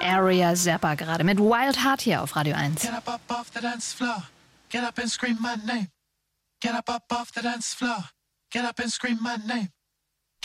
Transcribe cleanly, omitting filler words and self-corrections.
Area Zappa gerade mit Wild Heart hier auf Radio 1. Get up off the dance floor. Get up and scream my name. Get up off the dance floor. Get up and scream my name.